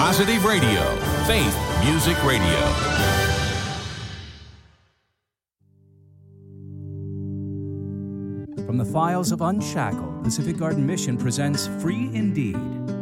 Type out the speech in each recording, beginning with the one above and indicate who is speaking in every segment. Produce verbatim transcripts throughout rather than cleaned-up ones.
Speaker 1: Positive Radio, Faith Music Radio.
Speaker 2: From the files of Unshackled, Pacific Garden Mission presents Free Indeed.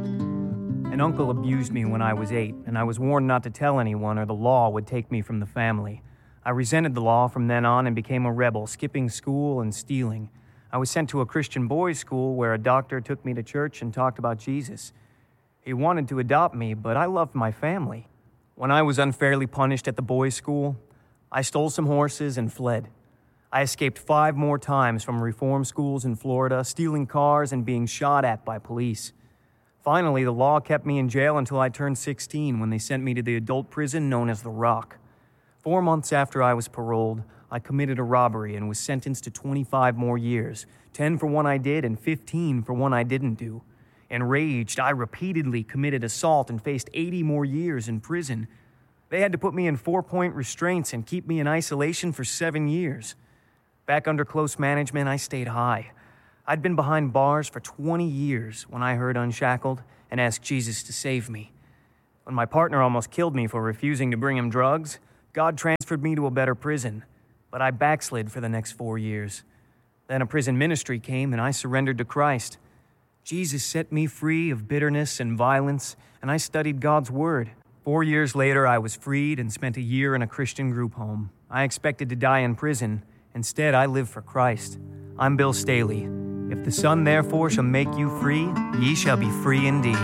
Speaker 3: An uncle abused me when I was eight, and I was warned not to tell anyone or the law would take me from the family. I resented the law from then on and became a rebel, skipping school and stealing. I was sent to a Christian boys' school where a doctor took me to church and talked about Jesus. He wanted to adopt me, but I loved my family. When I was unfairly punished at the boys' school, I stole some horses and fled. I escaped five more times from reform schools in Florida, stealing cars and being shot at by police. Finally, the law kept me in jail until I turned sixteen when they sent me to the adult prison known as The Rock. Four months after I was paroled, I committed a robbery and was sentenced to twenty-five more years, ten for one I did and fifteen for one I didn't do. Enraged, I repeatedly committed assault and faced eighty more years in prison. They had to put me in four-point restraints and keep me in isolation for seven years. Back under close management, I stayed high. I'd been behind bars for twenty years when I heard Unshackled and asked Jesus to save me. When my partner almost killed me for refusing to bring him drugs, God transferred me to a better prison, but I backslid for the next four years. Then a prison ministry came and I surrendered to Christ. Jesus set me free of bitterness and violence, and I studied God's Word. Four years later, I was freed and spent a year in a Christian group home. I expected to die in prison. Instead, I live for Christ. I'm Bill Staley. If the Son therefore shall make you free, ye shall be free indeed.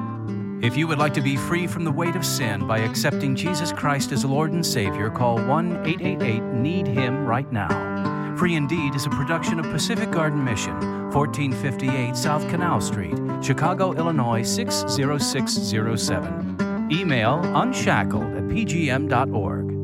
Speaker 2: If you would like to be free from the weight of sin by accepting Jesus Christ as Lord and Savior, call one eight eight eight need him right now. Free Indeed is a production of Pacific Garden Mission, fourteen fifty-eight South Canal Street, Chicago, Illinois six zero six zero seven. Email unshackled at p g m dot org.